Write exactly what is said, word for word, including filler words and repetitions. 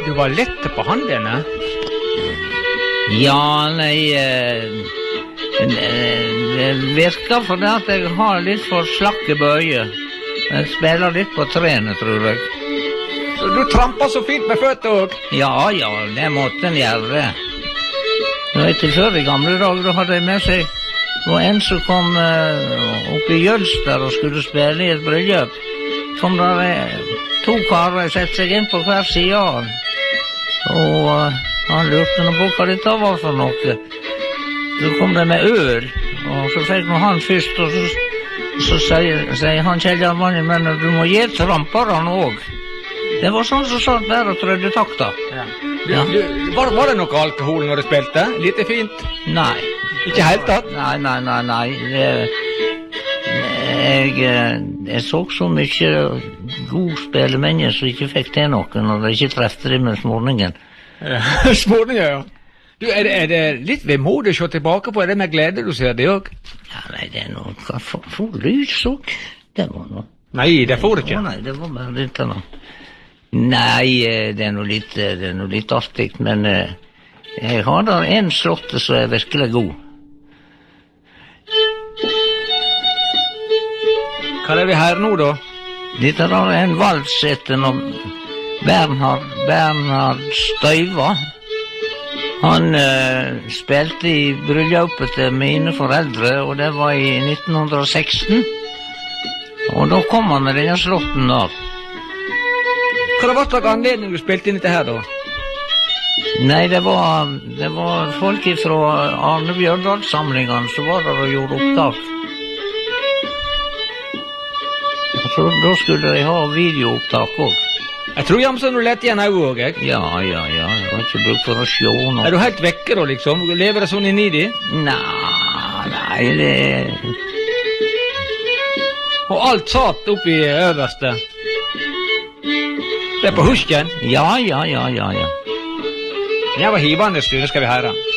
Du var lett på handene? Ja, nei, eh, det, det virker for det at jeg har litt for slakke bøye. Jeg spiller litt på trene, tror jeg. Så du tramper så fint med føtter også? Ja, ja, det måtte en gjøre. Du vet, før i gamle dager, da hadde jeg med seg, det var en som kom uh, opp i Jølster og skulle spille i et bryllup. Kom der uh, to karer, sette seg inn på hver side av han. Og uh, han lurte nå på hva dette var for noe. Så kom det med øl, og så fikk nå han først, og så, så sier, sier han Kjell-Mannen, men du må gi tramperne også. Det var sånn som satt der og trødde takta. Ja. Du, ja. Du, var, var det noe alkohol når du spilte? Litt fint? Nei. Ikke helt tatt? Nei, nei, nei, nei. Det, jeg, jeg så så mye god spillemenn som ikke fikk til noe når de ikke trefte det med smorningen. Ja, smorningen, ja. Du, er det, er det litt vemodig å se tilbake på? Er det med glede du ser det også? Ja, nei, det er noe... Hva for, for lys også? Det var noe... Nei, det får du ikke. Å, nei, det var bare litt av noe. Nei, det er noe litt, det er noe litt artig, men eh, jeg har der en slåtte som er virkelig god. Hva er vi her nå, da? Dette er en vals etter når Bernhard, Bernhard Støyva. Han eh, spilte i bryllupet til mine foreldre, og det var i nitten seksten. Og da kom han med denne slåtten der. Hva var slags anledning du spilte inn dette her, da? Nei, det var, det var folk fra Arne Bjørndal-samlingene som var der og gjorde opptak. Så da skulle de ha videoopptak også. Jeg tror Jamsen du lette igjen au også, jeg. Ja, ja, ja, jeg har ikke bruk for å sjå noe. Er du helt vekke da, liksom? Lever det sånn inni de? Nei, nei, det... Og alt satt oppi øverste? Det er på husken? Ja, ja, ja, ja, ja. Jeg var hivende stund, skal vi høre.